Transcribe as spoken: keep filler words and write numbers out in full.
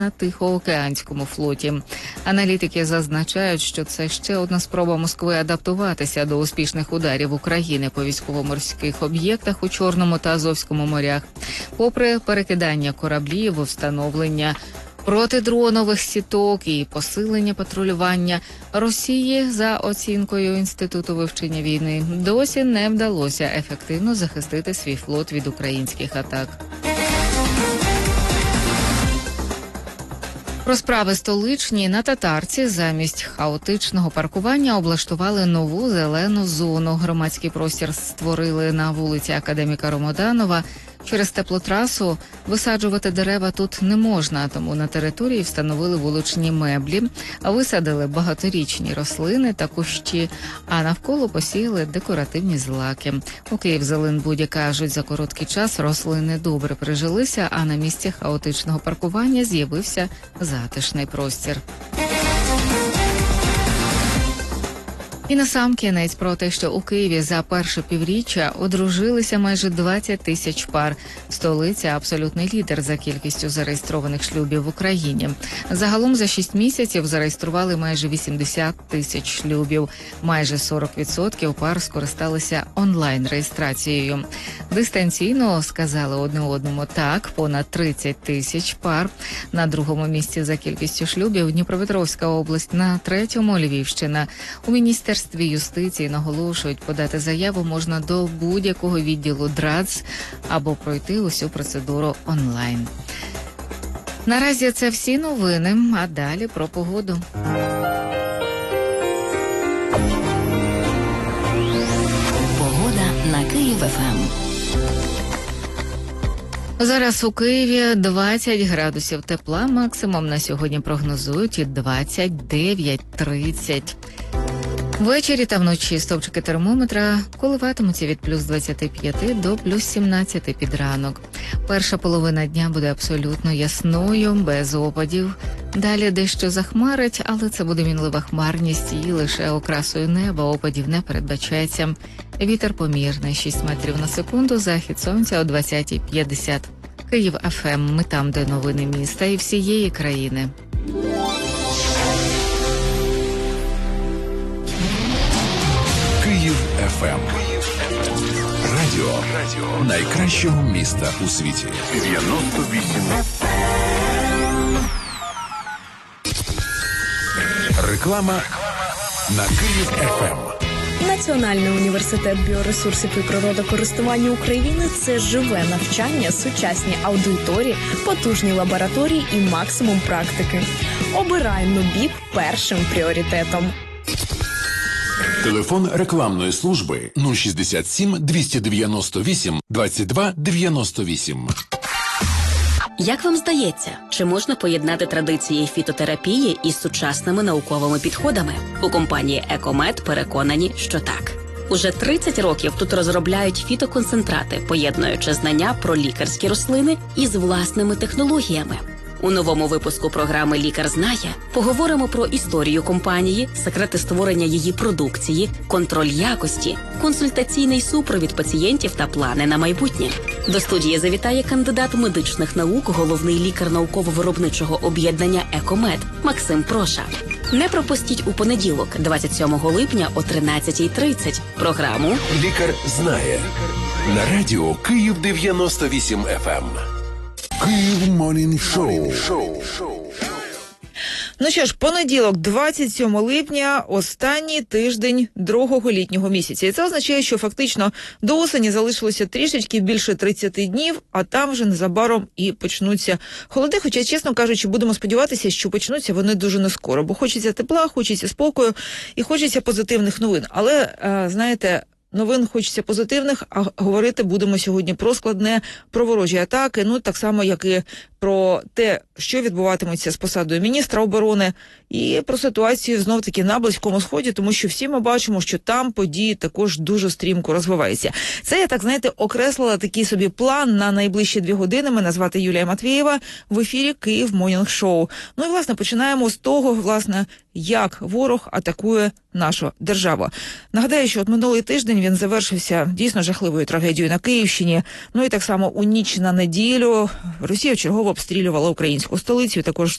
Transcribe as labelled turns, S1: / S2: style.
S1: на Тихоокеанському флоті. Аналітики зазначають, що це ще одна спроба Москви адаптуватися до успішних ударів України по військово-морських об'єктах у Чорному та Азовському морях. Попри перекидання кораблів, встановлення протидронових сіток і посилення патрулювання, Росії, за оцінкою Інституту вивчення війни, досі не вдалося ефективно захистити свій флот від українських атак. Про справи столичні на Татарці замість хаотичного паркування облаштували нову зелену зону. Громадський простір створили на вулиці Академіка Ромоданова. Через теплотрасу висаджувати дерева тут не можна, тому на території встановили вуличні меблі, висадили багаторічні рослини та кущі, а навколо посіяли декоративні злаки. У Київзеленбуді кажуть, за короткий час рослини добре прижилися, а на місці хаотичного паркування з'явився затишний простір. І насамкінець про те, що у Києві за перше півріччя одружилися майже двадцять тисяч пар. Столиця – абсолютний лідер за кількістю зареєстрованих шлюбів в Україні. Загалом за шість місяців зареєстрували майже вісімдесят тисяч шлюбів. Майже сорок відсотків пар скористалися онлайн-реєстрацією. Дистанційно сказали одне одному так понад тридцять тисяч пар. На другому місці за кількістю шлюбів Дніпропетровська область, на третьому – Львівщина. У міністерстві Міністерстві юстиції наголошують, подати заяву можна до будь-якого відділу ДРАЦ або пройти усю процедуру онлайн. Наразі це всі новини, а далі про погоду.
S2: Погода на Київ-ФМ.
S1: Зараз у Києві двадцять градусів тепла, максимум на сьогодні прогнозують і двадцять дев'ять - тридцять. Ввечері та вночі стовпчики термометра коливатимуться від плюс двадцяти п'яти до плюс сімнадцяти під ранок. Перша половина дня буде абсолютно ясною, без опадів. Далі дещо захмарить, але це буде мінлива хмарність і лише окрасою неба опадів не передбачається. Вітер помірний, шість метрів на секунду, захід сонця о двадцятій п'ятдесят. Київ ФМ, ми там, де новини міста і всієї країни.
S3: Київ ФМ. Радіо, Радіо найкращого міста у світі. дев'яносто вісім. Реклама на Київ ФМ.
S4: Національний університет біоресурсів і природокористування України – це живе навчання, сучасні аудиторії, потужні лабораторії і максимум практики. Обирай НУБІП першим пріоритетом.
S3: Телефон рекламної служби нуль шістдесят сім двісті дев'яносто вісім двадцять два дев'яносто вісім.
S2: Як вам здається, чи можна поєднати традиції фітотерапії із сучасними науковими підходами? У компанії «Екомед» переконані, що так. Уже тридцять років тут розробляють фітоконцентрати, поєднуючи знання про лікарські рослини із власними технологіями. У новому випуску програми «Лікар знає» поговоримо про історію компанії, секрети створення її продукції, контроль якості, консультаційний супровід пацієнтів та плани на майбутнє. До студії завітає кандидат медичних наук, головний лікар науково-виробничого об'єднання «Екомед» Максим Проша. Не пропустіть у понеділок, двадцять сьомого липня о тринадцятій тридцять. Програму
S3: «Лікар знає» на радіо Київ дев'яносто вісім ФМ. Київ Морнінг Шоу.
S5: Ну що ж, понеділок, двадцять сьомого липня, останній тиждень другого літнього місяця. І це означає, що фактично до осені залишилося трішечки більше тридцяти днів, а там вже незабаром і почнуться холоди. Хоча, чесно кажучи, будемо сподіватися, що почнуться вони дуже не скоро, бо хочеться тепла, хочеться спокою і хочеться позитивних новин. Але, знаєте, новин хочеться позитивних, а говорити будемо сьогодні про складне, про ворожі атаки, ну так само, як і про те, що відбуватиметься з посадою міністра оборони, і про ситуацію знов-таки на Близькому Сході, тому що всі ми бачимо, що там події також дуже стрімко розвиваються. Це я, так знаєте, окреслила такий собі план на найближчі дві години. Мене звати Юлія Матвієва, в ефірі Київ Морнінг Шоу. Ну і, власне, починаємо з того, власне, як ворог атакує нашу державу. Нагадаю, що от минулий тиждень він завершився дійсно жахливою трагедією на Київщині. Ну і так само у ніч на неділю Росія чергово обстрілювала українську столицю, також